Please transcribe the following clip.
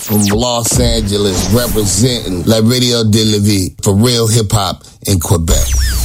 from Los Angeles, representing La Radio de la Vie for real hip hop in Quebec.